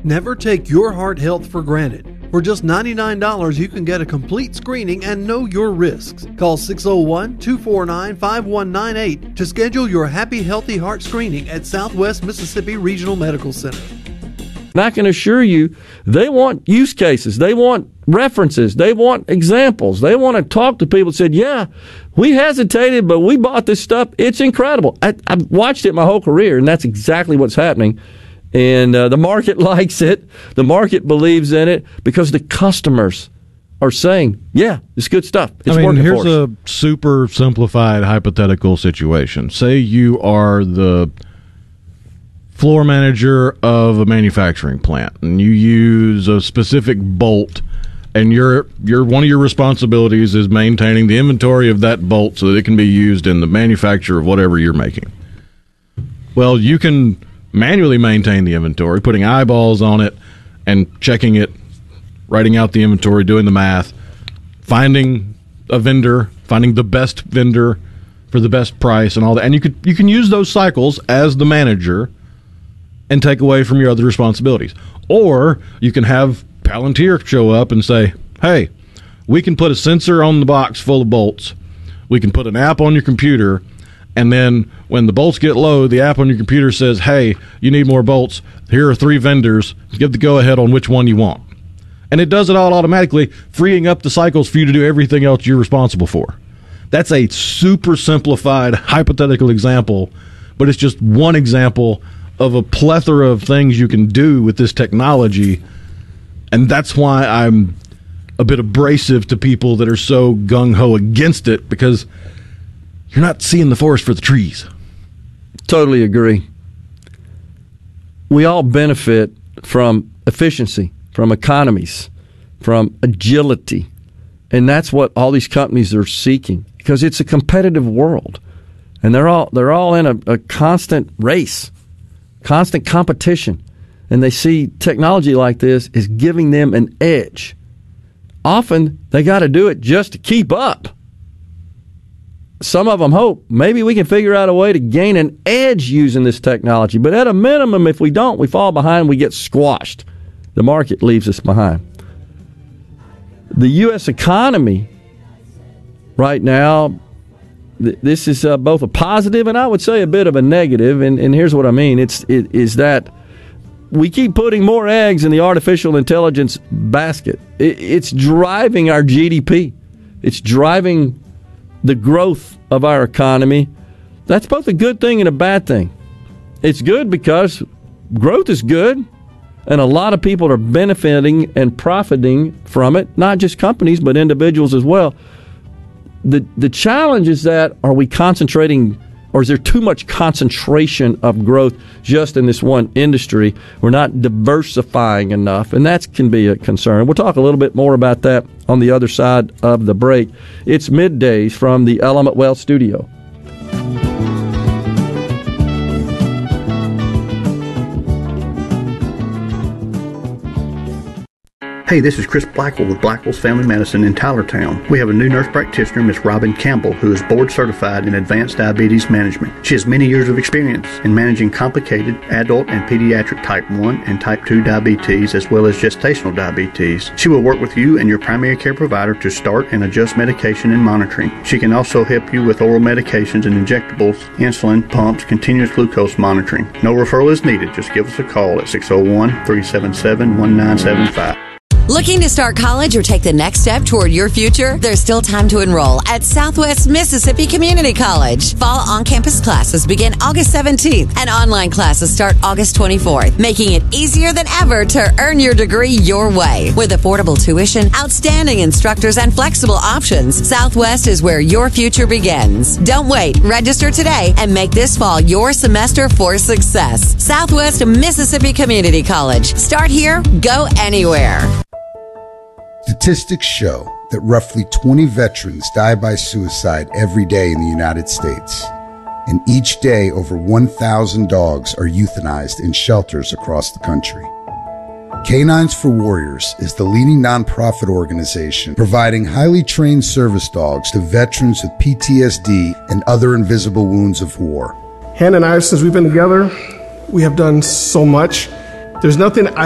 Never take your heart health for granted. For just $99, you can get a complete screening and know your risks. Call 601-249-5198 to schedule your Happy Healthy Heart screening at Southwest Mississippi Regional Medical Center. And I can assure you, they want use cases. They want references. They want examples. They want to talk to people that said, yeah, we hesitated, but we bought this stuff. It's incredible. I've watched it my whole career, and that's exactly what's happening. And the market likes it. The market believes in it because the customers are saying, yeah, it's good stuff. It's working for us. Here's a super simplified hypothetical situation. Say you are the floor manager of a manufacturing plant, and you use a specific bolt, and your one of your responsibilities is maintaining the inventory of that bolt so that it can be used in the manufacture of whatever you're making. Well, you can manually maintain the inventory, putting eyeballs on it and checking it, writing out the inventory, doing the math, finding a vendor, finding the best vendor for the best price and all that. And you can use those cycles as the manager and take away from your other responsibilities. Or you can have Palantir show up and say, hey, we can put a sensor on the box full of bolts. We can put an app on your computer, and then when the bolts get low, the app on your computer says, hey, you need more bolts. Here are 3 vendors. Give the go-ahead on which one you want. And it does it all automatically, freeing up the cycles for you to do everything else you're responsible for. That's a super simplified, hypothetical example, but it's just one example of a plethora of things you can do with this technology. And that's why I'm a bit abrasive to people that are so gung-ho against it, because you're not seeing the forest for the trees. Totally agree. We all benefit from efficiency, from economies, from agility. And that's what all these companies are seeking, because it's a competitive world. And they're all in a constant race, constant competition. And they see technology like this as giving them an edge. Often they got to do it just to keep up. Some of them hope maybe we can figure out a way to gain an edge using this technology. But at a minimum, if we don't, we fall behind, we get squashed. The market leaves us behind. The U.S. economy right now, this is both a positive and I would say a bit of a negative. And here's what I mean. It is that we keep putting more eggs in the artificial intelligence basket. It's driving our GDP. It's driving the growth of our economy. That's both a good thing and a bad thing. It's good because growth is good, and a lot of people are benefiting and profiting from it, not just companies, but individuals as well. The challenge is that, are we concentrating, or is there too much concentration of growth just in this one industry? We're not diversifying enough, and that can be a concern. We'll talk a little bit more about that on the other side of the break. It's Middays from the Element Wealth Studio. Hey, this is Chris Blackwell with Blackwell's Family Medicine in Tylertown. We have a new nurse practitioner, Miss Robin Campbell, who is board certified in advanced diabetes management. She has many years of experience in managing complicated adult and pediatric type 1 and type 2 diabetes, as well as gestational diabetes. She will work with you and your primary care provider to start and adjust medication and monitoring. She can also help you with oral medications and injectables, insulin, pumps, continuous glucose monitoring. No referral is needed. Just give us a call at 601-377-1975. Looking to start college or take the next step toward your future? There's still time to enroll at Southwest Mississippi Community College. Fall on-campus classes begin August 17th and online classes start August 24th, making it easier than ever to earn your degree your way. With affordable tuition, outstanding instructors, and flexible options, Southwest is where your future begins. Don't wait. Register today and make this fall your semester for success. Southwest Mississippi Community College. Start here, go anywhere. Statistics show that roughly 20 veterans die by suicide every day in the United States. And each day, over 1,000 dogs are euthanized in shelters across the country. Canines for Warriors is the leading nonprofit organization providing highly trained service dogs to veterans with PTSD and other invisible wounds of war. Hannah and I, since we've been together, we have done so much. There's nothing